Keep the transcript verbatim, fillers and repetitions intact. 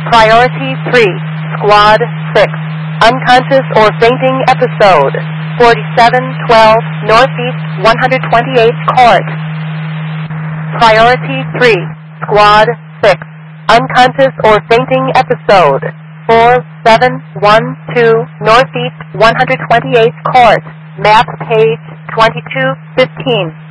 Priority three, Squad six, unconscious or fainting episode, forty-seven twelve Northeast one hundred twenty-eighth Court. Priority three, Squad six, unconscious or fainting episode, four seven one two Northeast one hundred twenty-eighth Court, map page twenty-two fifteen.